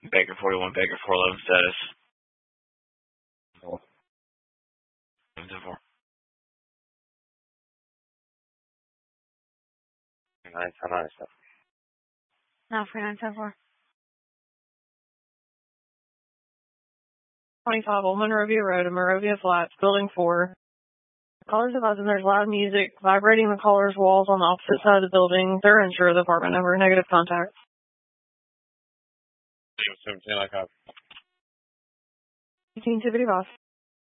Baker 41, Baker 411 status. 774. 910 No, for 974. 25 Old Monrovia Road in Monrovia Flats, Building 4. Callers advising there's loud music vibrating the caller's walls on the opposite side of the building. They're unsure of the apartment number. Negative contact. 17, I copy. 18 Tiffany Boss.